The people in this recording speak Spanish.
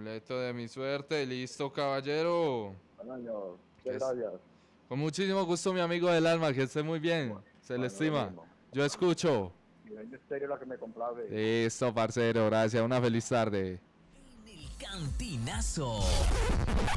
Amuleto de mi suerte, listo, caballero. Bueno, muchas gracias. Con muchísimo gusto, mi amigo del alma, que esté muy bien. Se le Bueno, lo estima. mismo. Yo escucho. Y de Estéreo la que me complace. Listo, parcero, gracias. Una feliz tarde. En el Cantinazo.